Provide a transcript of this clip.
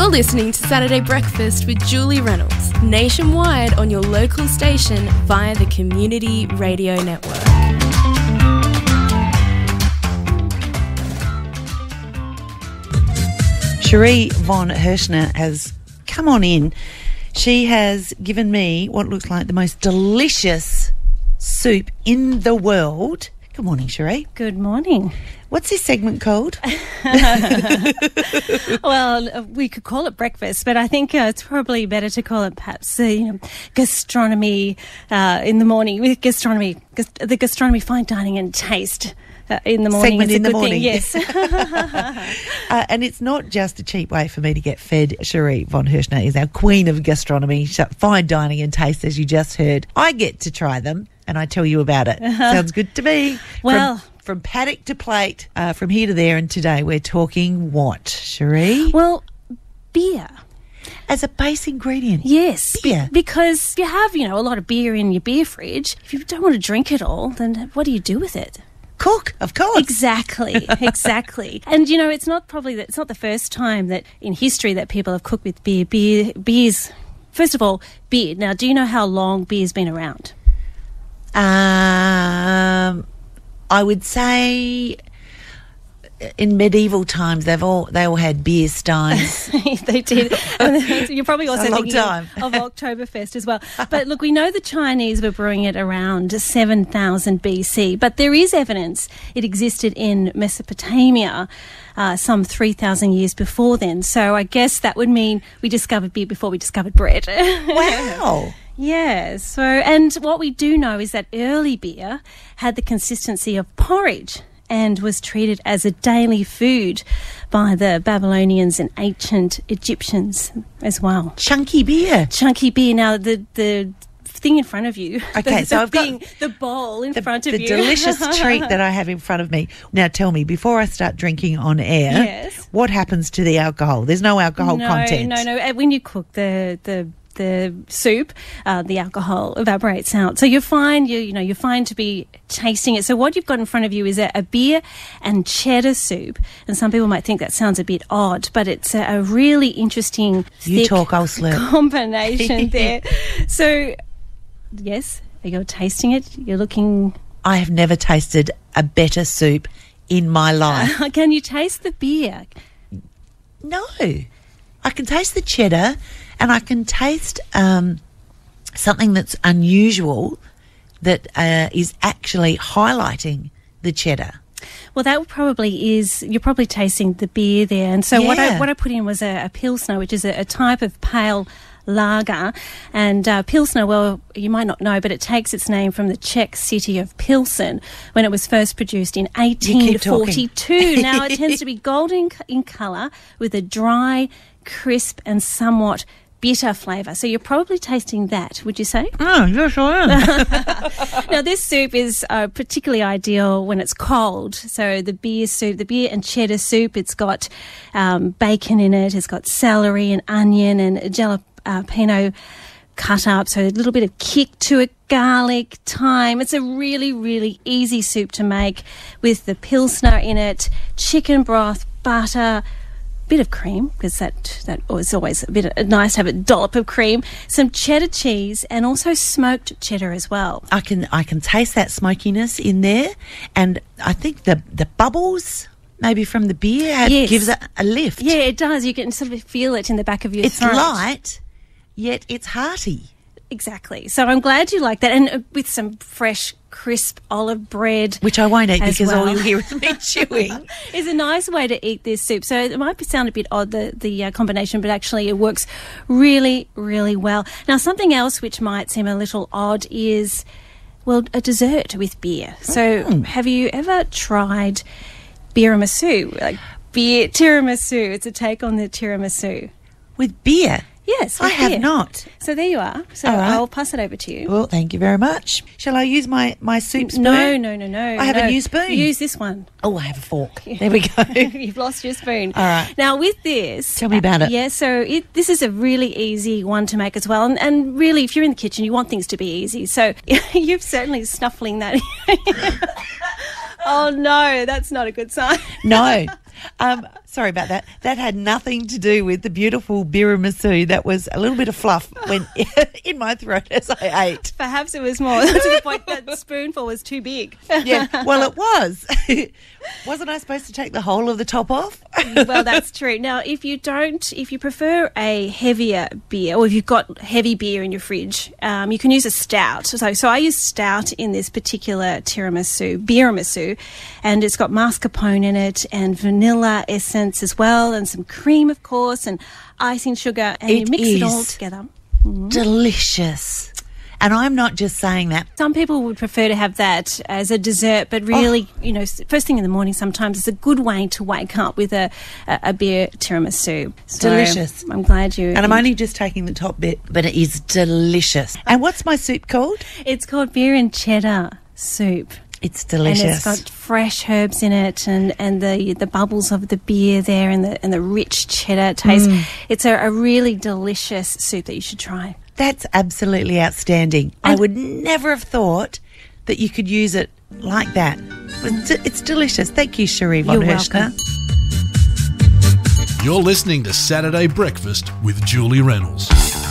You're listening to Saturday Breakfast with Julie Reynolds, nationwide on your local station via the Community Radio Network. Cherie von Hershner has come on in. She has given me what looks like the most delicious soup in the world. Good morning, Cherie. Good morning. What's this segment called? Well, we could call it breakfast, but I think it's probably better to call it perhaps gastronomy in the morning. With gastronomy, the gastronomy, fine dining and taste in the morning. Segment is a in the good morning. thing, yes. And it's not just a cheap way for me to get fed. Cherie von Hershner is our queen of gastronomy, fine dining and taste, as you just heard. I get to try them and I tell you about it. Sounds good to me. Well, From paddock to plate, from here to there, and today we're talking what, Cherie? well, beer. As a base ingredient. Yes, Beer. because you have, a lot of beer in your beer fridge. If you don't want to drink it all, then what do you do with it? Cook, of course. Exactly. And it's not the first time that in history that people have cooked with beer. Beer's, first of all, beer. Now, do you know how long beer's been around? I would say in medieval times they all had beer steins. They did. And you're probably also A long thinking time. of Oktoberfest as well. But look, we know the Chinese were brewing it around 7000 BC, but there is evidence it existed in Mesopotamia some 3,000 years before then. So I guess that would mean we discovered beer before we discovered bread. Wow. Yeah, and what we do know is that early beer had the consistency of porridge and was treated as a daily food by the Babylonians and ancient Egyptians as well. Chunky beer. Chunky beer. Now, the thing in front of you, Okay, so I've got the bowl in front of the you. delicious treat that I have in front of me. Now tell me, before I start drinking on air, Yes. what happens to the alcohol? There's no alcohol content. No. When you cook the soup, the alcohol evaporates out. So you're fine. You're fine to be tasting it. So what you've got in front of you is a beer and cheddar soup. And some people might think that sounds a bit odd, but it's a really interesting, You thick talk, I'll slurp. combination there. So, yes, you're tasting it. You're looking. I have never tasted a better soup in my life. Can you taste the beer? No. I can taste the cheddar and I can taste something that's unusual that is actually highlighting the cheddar. Well, that probably is. You're probably tasting the beer there. And so what I put in was a Pilsner, which is a type of pale lager. And Pilsner, well, you might not know, but it takes its name from the Czech city of Pilsen when it was first produced in 1842. Now, it tends to be golden in colour with a dry, crisp and somewhat bitter flavour. So you're probably tasting that, would you say? Oh, yes, I am. Now, this soup is particularly ideal when it's cold. So the beer and cheddar soup, it's got bacon in it, it's got celery and onion and jalapeno cut up, so a little bit of kick to it, garlic, thyme. It's a really, really easy soup to make with the Pilsner in it, chicken broth, butter, bit of cream, because that is always a bit nice to have a dollop of cream, some cheddar cheese and also smoked cheddar as well. I can taste that smokiness in there, and I think the bubbles maybe from the beer gives it a lift. Yeah, it does. You can sort of feel it in the back of your throat. It's light, yet it's hearty. Exactly. So I'm glad you like that, and with some fresh, crisp olive bread, Which I won't eat because well. all you'll hear is me chewing. Is a nice way to eat this soup. So it might sound a bit odd, the combination, but actually it works really, really well. Now, something else which might seem a little odd is, well, a dessert with beer. So have you ever tried tiramisu? Like beer tiramisu. It's a take on the tiramisu. With beer? Yes, I with have beer. not. So there you are. So All right. I'll pass it over to you. Well, thank you very much. Shall I use my soup spoon? No. I have a new spoon. Use this one. Oh, I have a fork. There we go. You've lost your spoon. All right. Now, with this... Tell me about it. Yeah, so this is a really easy one to make as well. And really, if you're in the kitchen, you want things to be easy. So you're certainly snuffling that. Oh, no, that's not a good sign. No. Sorry about that. That had nothing to do with the beautiful biramisu. That was a little bit of fluff went in my throat as I ate. Perhaps it was more to the point that spoonful was too big. Yeah, well, it was. Wasn't I supposed to take the whole of the top off? Well, that's true. Now, if you prefer a heavier beer, or if you've got heavy beer in your fridge, you can use a stout. So I use stout in this particular biramisu, and it's got mascarpone in it and vanilla essence as well, and some cream, of course, and icing sugar, and you mix it all together. Delicious. And I'm not just saying that. Some people would prefer to have that as a dessert, but really, first thing in the morning sometimes it's a good way to wake up with a beer tiramisu. So delicious. I'm glad you... And I'm only just taking the top bit, but it is delicious. And what's my soup called? It's called beer and cheddar soup. It's delicious. And it's got fresh herbs in it, and the bubbles of the beer there, and the rich cheddar taste. It's a really delicious soup that you should try. That's absolutely outstanding. I would never have thought that you could use it like that. It's delicious. Thank you, Cherie von Herschner. You're listening to Saturday Breakfast with Julie Reynolds.